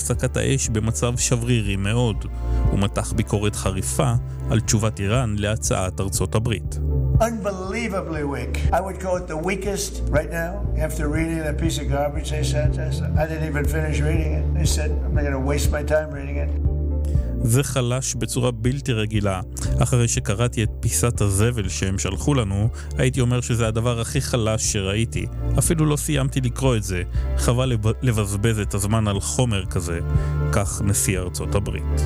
הפסקת האש במצב שברירי מאוד, ומתח ביקורת חריפה על תשובת איראן להצעת ארצות הברית. Unbelievably weak. I would call it the weakest right now. After reading that piece of garbage they sent us, I didn't even finish reading it. They said, I'm not going to waste my time reading it. זה חלש בצורה בלתי רגילה. אחרי שקראתי את פיסת הזבל שהם שלחו לנו, הייתי אומר שזה הדבר הכי חלש שראיתי. אפילו לא סיימתי לקרוא את זה. חבל לבזבז את הזמן על חומר כזה. כך נשיא ארצות הברית.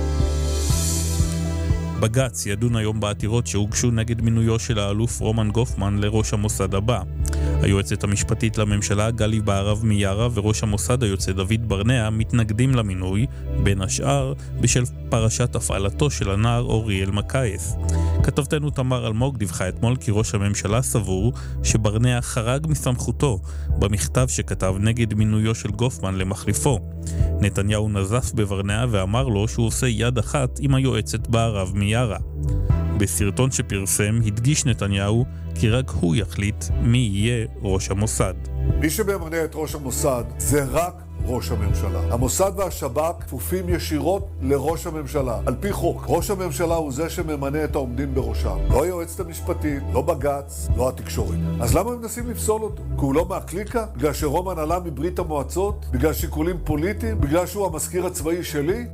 בג"ץ ידון היום בעתירות שהוגשו נגד מינויו של האלוף רומן גופמן לראש המוסד הבא. היועצת המשפטית לממשלה גלי בהרב מיארה וראש המוסד היוצא דוד ברנע מתנגדים למינוי, בין השאר בשל פרשת הפעלתו של הנער אוריאל מקייס. כתבתנו תמר אלמוג דיווחה אתמול כי ראש הממשלה סבור שברנע חרג מסמכותו במכתב שכתב נגד מינויו של גופמן למחליפו. נתניהו נזף בברנע ואמר לו שהוא עושה יד אחת עם היועצת בהרב מיארה. בסרטון שפרסם הדגיש נתניהו כי רק הוא יחליט מי יהיה ראש המוסד. מי שממנה את ראש המוסד זה רק ראש הממשלה. המוסד והשב"כ כפופים ישירות לראש הממשלה, על פי חוק. ראש הממשלה הוא זה שממנה את העומדים בראשם. לא היועצת המשפטית, לא בג"ץ, לא התקשורת. אז למה הם מנסים לפסול אותו? כי הוא לא מהקליקה? בגלל שרומן עלה מברית המועצות? בגלל שיקולים פוליטיים? בגלל שהוא המזכיר הצבאי שלי?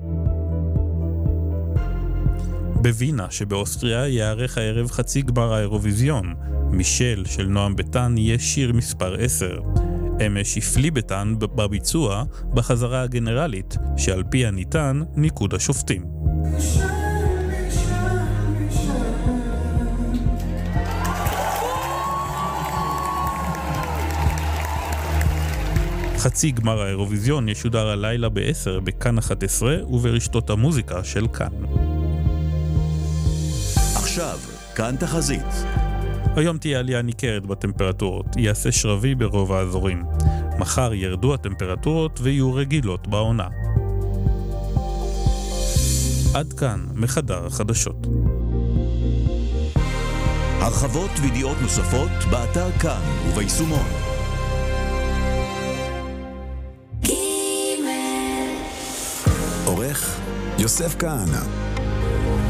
בווינה שבאוסטריה יערך הערב חצי גמר האירוויזיון. מישל של נועם ביטן יהיה שיר מספר 10. אמש הפליא ביטן בביצוע בחזרה הגנרלית שעל פיה ניתן ניקוד השופטים. חצי גמר האירוויזיון ישודר הלילה ב-10 בכאן 11 וברשתות המוזיקה של כאן. עכשיו, כאן תחזית. היום תהיה עלייה ניכרת בטמפרטורות, יעשה שרבי ברוב האזורים. מחר ירדו הטמפרטורות ויהיו רגילות בעונה. עד כאן מחדר החדשות. הרחבות וידיעות נוספות באתר כאן וביישומון. עורך יוסף כהנא.